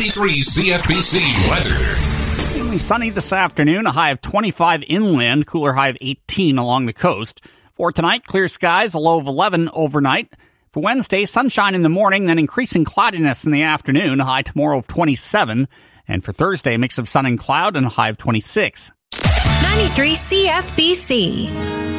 93 CFBC weather. Mainly sunny this afternoon, a high of 25 inland, cooler high of 18 along the coast. For tonight, clear skies, a low of 11 overnight. For Wednesday, sunshine in the morning, then increasing cloudiness in the afternoon, a high tomorrow of 27. And for Thursday, a mix of sun and cloud and a high of 26. 93 CFBC.